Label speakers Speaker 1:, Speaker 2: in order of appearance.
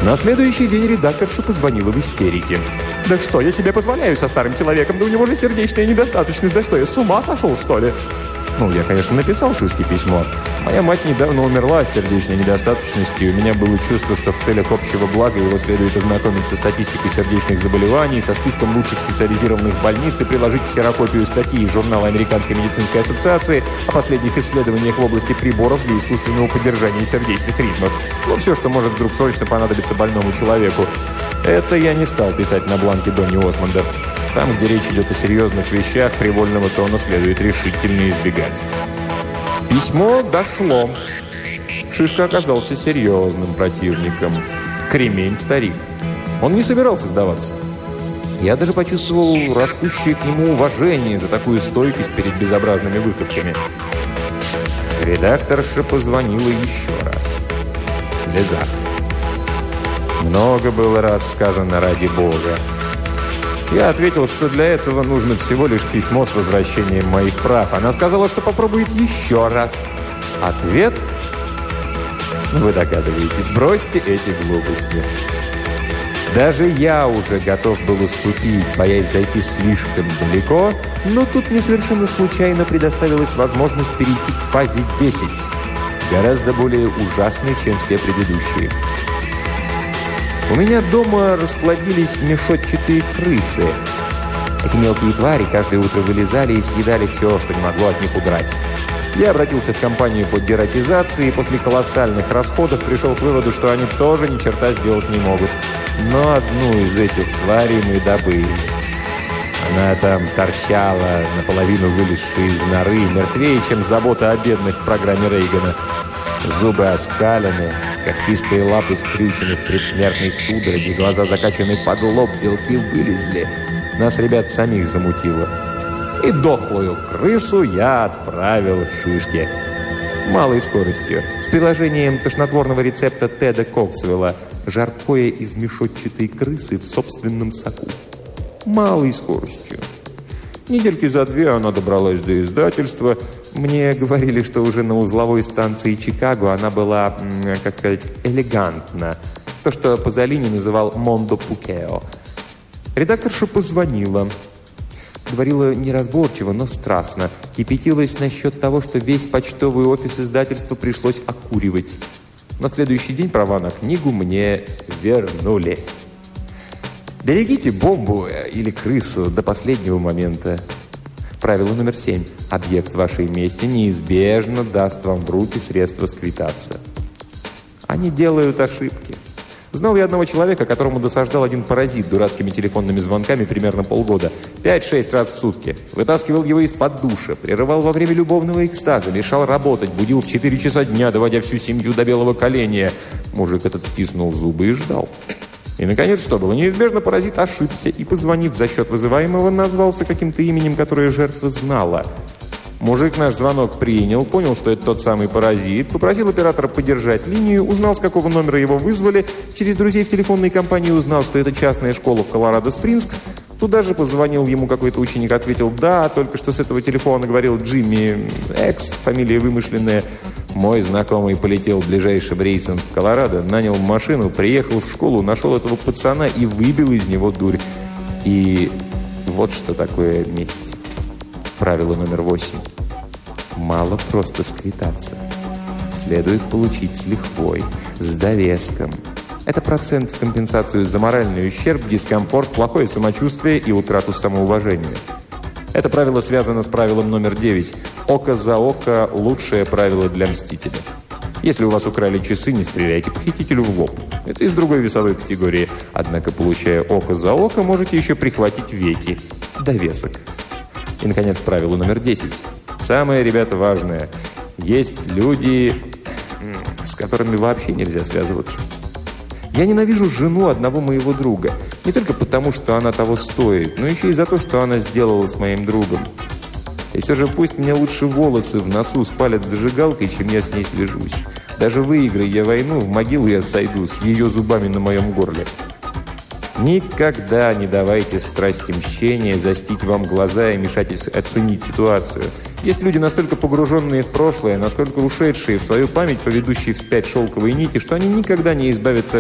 Speaker 1: На следующий день редакторша позвонила в истерике. «Да что я себе позволяю со старым человеком? Да у него же сердечная недостаточность. Да что, я с ума сошел, что ли?» Я, конечно, написал Шишке письмо. Моя мать недавно умерла от сердечной недостаточности, и у меня было чувство, что в целях общего блага его следует ознакомить со статистикой сердечных заболеваний, со списком лучших специализированных больниц и приложить ксерокопию статьи из журнала Американской медицинской ассоциации о последних исследованиях в области приборов для искусственного поддержания сердечных ритмов. Все, что может вдруг срочно понадобиться больному человеку. Это я не стал писать на бланке Донни Осмонда. Там, где речь идет о серьезных вещах, фривольного тона следует решительно избегать. Письмо дошло. Шишка оказался серьезным противником. Кремень-старик. Он не собирался сдаваться. Я даже почувствовал растущее к нему уважение за такую стойкость перед безобразными выходками. Редакторша позвонила еще раз. В слезах. Много было раз сказано ради Бога. Я ответил, что для этого нужно всего лишь письмо с возвращением моих прав. Она сказала, что попробует еще раз. Ответ? Вы догадываетесь, бросьте эти глупости. Даже я уже готов был уступить, боясь зайти слишком далеко, но тут мне совершенно случайно предоставилась возможность перейти к фазе 10. Гораздо более ужасной, чем все предыдущие. У меня дома расплодились мешотчатые крысы. Эти мелкие твари каждое утро вылезали и съедали все, что не могло от них удрать. Я обратился в компанию по дератизации и после колоссальных расходов пришел к выводу, что они тоже ни черта сделать не могут. Но одну из этих тварей мы добыли. Она там торчала, наполовину вылезшая из норы, мертвее, чем забота о бедных в программе Рейгана. Зубы оскалены, когтистые лапы скрючены в предсмертной судороге, глаза закачаны под лоб, белки вылезли. Нас, ребят, самих замутило. И дохлую крысу я отправил Шишке. Малой скоростью, с приложением тошнотворного рецепта Теда Коксвелла «Жаркое из мешотчатой крысы в собственном соку». Малой скоростью. Недельки за 2 она добралась до издательства. Мне говорили, что уже на узловой станции Чикаго она была, как сказать, элегантна. То, что Пазолини называл «мондо пукео». Редакторша позвонила. Говорила неразборчиво, но страстно. Кипятилась насчет того, что весь почтовый офис издательства пришлось окуривать. На следующий день права на книгу мне вернули. Берегите бомбу или крысу до последнего момента. Правило номер 7. Объект вашей мести неизбежно даст вам в руки средства сквитаться. Они делают ошибки. Знал я одного человека, которому досаждал один паразит дурацкими телефонными звонками примерно полгода. 5-6 раз в сутки. Вытаскивал его из-под душа, прерывал во время любовного экстаза, мешал работать, будил в 4 часа дня, доводя всю семью до белого коленя. Мужик этот стиснул зубы и ждал. И, наконец, что было? Неизбежно паразит ошибся и, позвонив за счет вызываемого, назвался каким-то именем, которое жертва знала. Мужик наш звонок принял, понял, что это тот самый паразит, попросил оператора подержать линию, узнал, с какого номера его вызвали, через друзей в телефонной компании узнал, что это частная школа в Колорадо-Спрингс. Туда же позвонил ему какой-то ученик, ответил «да», только что с этого телефона говорил Джимми Экс, фамилия вымышленная. Мой знакомый полетел ближайшим рейсом в Колорадо, нанял машину, приехал в школу, нашел этого пацана и выбил из него дурь. И вот что такое месть. Правило номер 8. Мало просто сквитаться. Следует получить с лихвой, с довеском. Это процент в компенсацию за моральный ущерб, дискомфорт, плохое самочувствие и утрату самоуважения. Это правило связано с правилом номер 9. Око за око – лучшее правило для мстителя. Если у вас украли часы, не стреляйте похитителю в лоб. Это из другой весовой категории. Однако, получая око за око, можете еще прихватить веки. Довесок. И, наконец, правило номер 10. Самое, ребята, важное. Есть люди, с которыми вообще нельзя связываться. Я ненавижу жену одного моего друга. Не только потому, что она того стоит, но еще и за то, что она сделала с моим другом. И все же пусть мне лучше волосы в носу спалят зажигалкой, чем я с ней свяжусь. Даже выиграя я войну, в могилу я сойду с ее зубами на моем горле. Никогда не давайте страсти мщения застить вам глаза и мешать оценить ситуацию. Есть люди, настолько погруженные в прошлое, насколько ушедшие в свою память, поведущие вспять шелковые нити, что они никогда не избавятся